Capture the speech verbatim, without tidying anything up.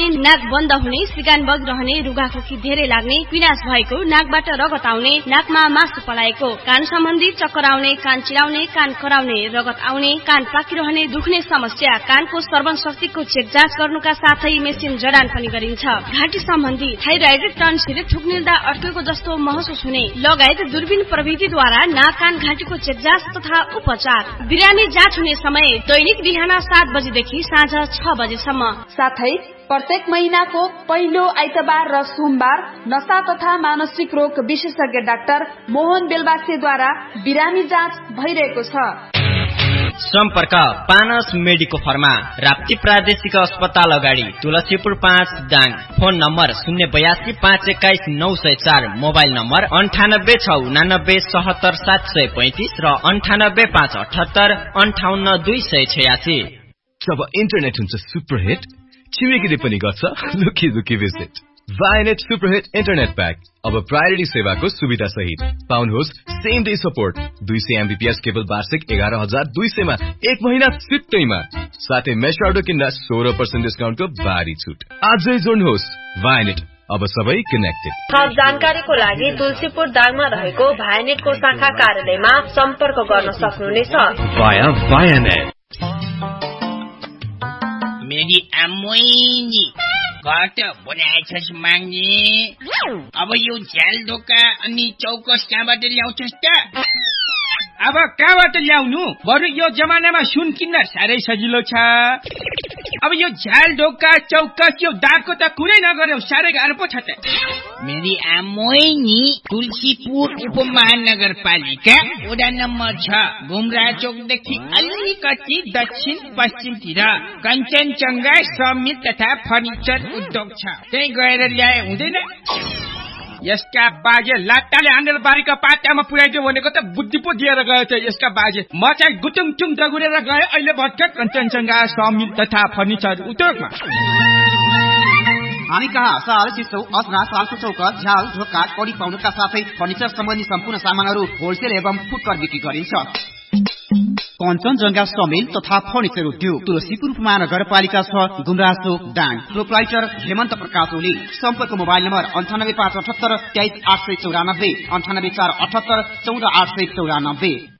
आउने, नाक बन्द हुने, सिगान बगिरहने, रुगाखोकी धेरै लाग्ने, पिनास भएको, नाकबाट रगत आउने, नाकमा मासु पलाएको, कान सम्बन्धी चक्कर आउने, कान चिराउने, कान कराउने, रगत आउने, कान पाकिरहने, दुख्ने समस्या, कानको श्रवण शक्तिको चेक जाँच गर्नुका साथै मेसिन जडान पनि गरिन्छ। घाँटी सम्बन्धी थाइरोइड, टन्सिल, थुक्निल्दा अड्केको जस्तो महसुस हुने लगायत दूरबीन प्रविधिद्वारा नाक कान घाँटीको चेक जाँच तथा उपचार। बिरामी जाँच हुने समय दैनिक बिहान सात बजेदेखि साँझ छ बजेसम्म। साथै प्रत्येक महिनाको पहिलो आइतबार र सोमबार नशा तथा मानसिक रोग विशेषज्ञ डाक्टर मोहन बेलबासेद्वारा बिरामी जाँच भइरहेको छ। सम्पर्क पानस मेडिको फर्मा, राप्ती प्रादेशिक अस्पताल अगाडि, तुलसीपुर पाँच दाङ। फोन नम्बर शून्य बयासी पाँच एक्काइस नौ सय चार, मोबाइल नम्बर अन्ठानब्बे छ उनानब्बे सहत्तर सात सय पैंतिस र अन्ठानब्बे पाँच अठहत्तर अन्ठाउन्न दुई सय छयासी। जब इन्टरनेट हुन्छ सुपरहिट, छिमेकीले पनि गर्छ लुकी लुकी visit. Vianet Superhit internet pack अब प्रायोरिटी सेवाको सुविधा सहित पाउनुहोस् सेम डे सपोर्ट, दुई सय एमबीपीएस केबल वार्षिक एघार हजार दुई सय मा एक महिना सित्तैमा, साथै मेश अर्डर किन्दा सोह्र पर्सेन्ट डिस्काउन्टको भारी छुट। आजै जोड्नुहोस् Vianet, अब सबै कनेक्टेड। थप जानकारीको लागि तुलसीपुर दाङमा रहेको भायानेटको शाखा कार्यालयमा सम्पर्क गर्न सक्नुहुनेछ। Via Vianet। मेरी आमोइनी घट बनाएछस् माग्ने, अब यो झ्याल ढोका अनि चौकस कहाँबाट ल्याउँछस् त? अब कहाँबाट ल्याउनु? बरु यो जमानामा सुन किन्न साह्रै सजिलो छ। अब यो झ्याल ढोका चौकस यो दागको त कुरै नगर्यो, साह्रै गाह्रो पो छ त। मेरी आमोइनी तुलसीपुर उपमहानगरपालिका वडा नम्बर छ, घुमरा चौकदेखि अलिकति दक्षिण पश्चिमतिर कञ्चनजङ्घा समिल तथा फर्निचर उद्योग छ, त्यही गएर ल्याए हुँदैन? यसका बाजे लाटाले हानेर बारीका पाटामा पुर्याइदियो भनेको त बुद्धि पो दिएर गयो त यसका बाजे। म चाहिँ गुटुङ टुङ दगुरेर गए अहिले भर्खर कञ्चनजङ्घा समिल तथा फर्निचर उद्योगमा। हामी कहाँ साल चिसो असना सालको चौकट झ्याल ढोका कडी पाउनुका साथै फर्निचर सम्बन्धी सम्पूर्ण सामानहरू होलसेल एवं फुटकर बिक्री गरिन्छ। कञ्चनजङ्घा समिल तथा फर्निचर उद्योग, तुलसीपुर उपमहानगरपालिका छ, गुमरासो दाङ। प्रोप्राइटर हेमन्त प्रकाश ओली। सम्पर्क मोबाइल नम्बर अन्ठानब्बे पाँच अठहत्तर तेइस आठ सय चौरानब्बे, अन्ठानब्बे चार अठहत्तर चौध आठ सय चौरानब्बे।